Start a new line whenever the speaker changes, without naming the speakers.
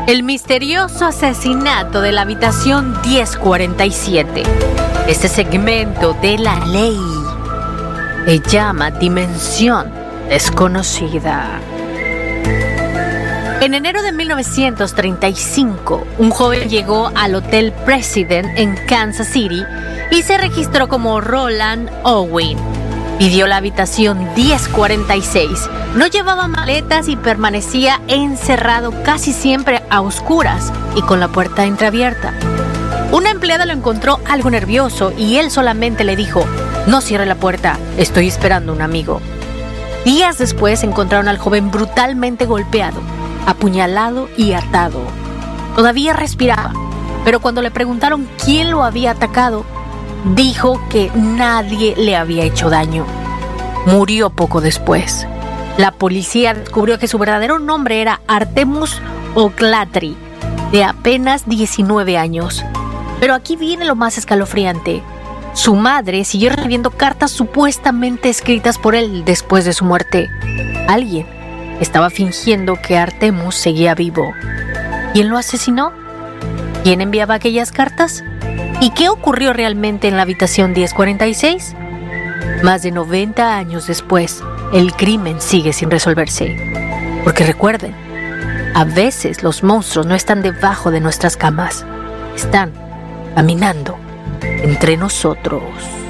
El misterioso asesinato de la habitación 1047. Este segmento de la ley se llama Dimensión Desconocida. En enero de 1935, un joven llegó al Hotel President en Kansas City y se registró como Roland Owen. Pidió la habitación 1046. No llevaba maletas y permanecía encerrado casi siempre a oscuras y con la puerta entreabierta. Una empleada lo encontró algo nervioso y él solamente le dijo: "No cierre la puerta, estoy esperando a un amigo". Días después encontraron al joven brutalmente golpeado, apuñalado y atado. Todavía respiraba, pero cuando le preguntaron quién lo había atacado, dijo que nadie le había hecho daño. Murió poco después. La policía descubrió que su verdadero nombre era Artemus O'Clatry, de apenas 19 años. Pero aquí viene lo más escalofriante. Su madre siguió recibiendo cartas supuestamente escritas por él después de su muerte. Alguien estaba fingiendo que Artemus seguía vivo. ¿Quién lo asesinó? ¿Quién enviaba aquellas cartas? ¿Y qué ocurrió realmente en la habitación 1046? Más de 90 años después, el crimen sigue sin resolverse. Porque recuerden, a veces los monstruos no están debajo de nuestras camas, están caminando entre nosotros.